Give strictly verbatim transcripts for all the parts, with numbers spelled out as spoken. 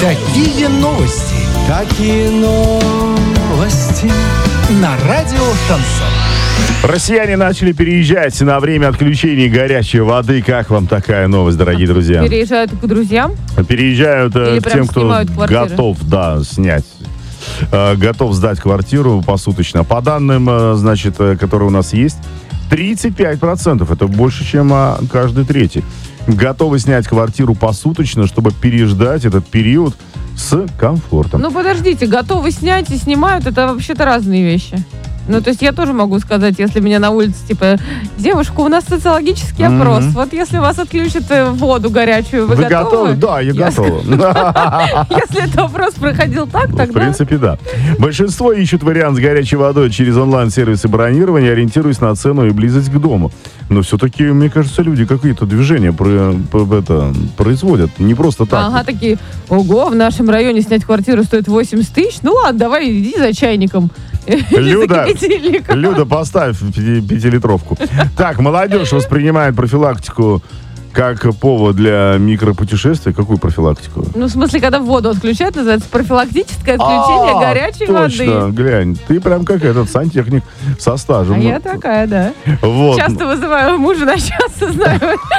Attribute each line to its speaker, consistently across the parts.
Speaker 1: Какие новости? Какие новости? На радио Шансон.
Speaker 2: Россияне начали переезжать на время отключения горячей воды. Как вам такая новость, дорогие друзья?
Speaker 3: Переезжают к друзьям?
Speaker 2: Переезжают
Speaker 3: Или
Speaker 2: к
Speaker 3: прям
Speaker 2: тем, кто
Speaker 3: снимают квартиры?
Speaker 2: готов, да, снять. Э, Готов сдать квартиру посуточно. По данным, э, значит, э, которые у нас есть, тридцать пять процентов, это больше, чем а, каждый третий, готовы снять квартиру посуточно, чтобы переждать этот период с комфортом.
Speaker 3: Ну, подождите, готовы снять и снимают, это вообще-то разные вещи. Ну, то есть я тоже могу сказать, если меня на улице, типа, девушка, у нас социологический
Speaker 2: Mm-hmm.
Speaker 3: опрос. Вот если вас отключат э, воду горячую, вы,
Speaker 2: Вы
Speaker 3: готовы?
Speaker 2: готовы? Да, я,
Speaker 3: Я
Speaker 2: готова.
Speaker 3: Если этот вопрос проходил так,
Speaker 2: В
Speaker 3: тогда...
Speaker 2: принципе, да. Большинство ищут вариант с горячей водой через онлайн-сервисы бронирования, ориентируясь на цену и близость к дому. Но все-таки, мне кажется, люди какие-то движения про, про- это, производят. Не просто так.
Speaker 3: Ага, такие, ого, в нашем районе снять квартиру стоит восемьдесят тысяч. Ну ладно, давай, иди за чайником.
Speaker 2: Люда,
Speaker 3: За кипятильником.
Speaker 2: Люда, поставь пяти- пятилитровку. Так, молодежь воспринимает профилактику как повод для микропутешествия. Какую профилактику?
Speaker 3: Ну, в смысле, когда воду отключают, называется профилактическое отключение
Speaker 2: А,
Speaker 3: горячей
Speaker 2: точно,
Speaker 3: воды.
Speaker 2: глянь, ты прям как этот сантехник со стажем.
Speaker 3: А
Speaker 2: Ну,
Speaker 3: я такая, да.
Speaker 2: вот.
Speaker 3: Часто вызываю мужа на час, знаю.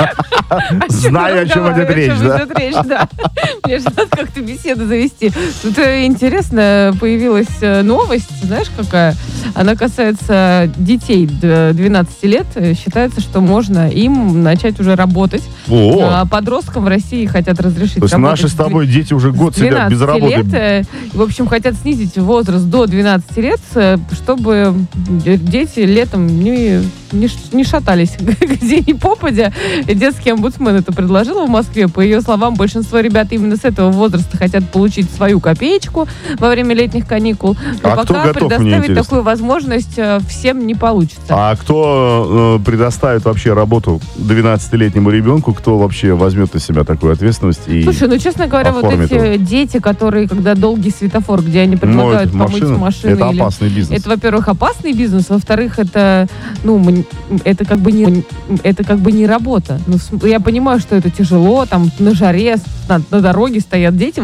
Speaker 2: Знаю, о чем идет речь, да?
Speaker 3: идет речь, да. Мне же надо как-то беседу завести. Тут э, интересно, появилась э, новость, знаешь, какая? Она касается детей до двенадцати лет. Считается, что можно им начать уже работать.
Speaker 2: О,
Speaker 3: А подросткам в России хотят разрешить
Speaker 2: то есть
Speaker 3: работать
Speaker 2: наши с тобой дети уже год
Speaker 3: с
Speaker 2: сидят без
Speaker 3: двенадцати
Speaker 2: работы.
Speaker 3: лет, э, и, в общем, хотят снизить возраст до двенадцати лет, э, чтобы дети летом не, не, ш- не шатались где ни попадя. Детский омбудсмен это предложил в Москве. По ее словам, большинство ребят именно с этого возраста хотят получить свою копеечку во время летних каникул. Но
Speaker 2: А кто
Speaker 3: пока
Speaker 2: готов, мне
Speaker 3: предоставить
Speaker 2: интересно?
Speaker 3: такую возможность э, всем не получится.
Speaker 2: А кто э, предоставит вообще работу двенадцатилетнему ребенку, кто вообще возьмет на себя такую ответственность и
Speaker 3: Слушай, ну, честно говоря, вот
Speaker 2: оформит
Speaker 3: эти
Speaker 2: его?
Speaker 3: дети, которые, когда долгий светофор, где они предлагают
Speaker 2: моют
Speaker 3: помыть
Speaker 2: машину,
Speaker 3: машины.
Speaker 2: это
Speaker 3: или-
Speaker 2: опасный бизнес.
Speaker 3: Это, во-первых, опасный бизнес, во-вторых, это, ну, м- это как бы не, это как бы не работа. Ну, в см- я понимаю, что это тяжело, там на жаре, на, на дороге стоят дети.